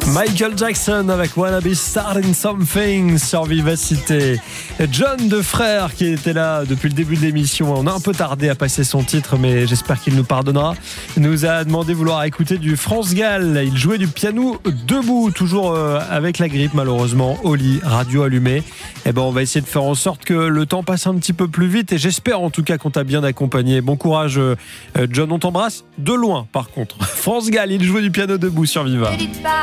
Michael Jackson avec Wanna Be Starting Something sur Vivacité. John Defrère qui était là depuis le début de l'émission. On a un peu tardé à passer son titre, mais j'espère qu'il nous pardonnera. Il nous a demandé de vouloir écouter du France Gall. Il jouait du piano debout, toujours avec la grippe malheureusement, au lit, radio allumée. Et on va essayer de faire en sorte que le temps passe un petit peu plus vite et j'espère en tout cas qu'on t'a bien accompagné. Bon courage John, on t'embrasse de loin par contre. France Gall, il jouait du piano debout sur Viva.